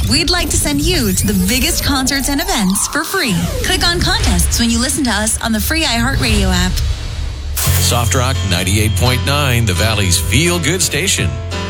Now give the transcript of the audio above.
We'd like to send you to the biggest concerts and events for free. Click on contests when you listen to us on the free iHeartRadio app. Soft Rock 98.9, the Valley's feel-good station.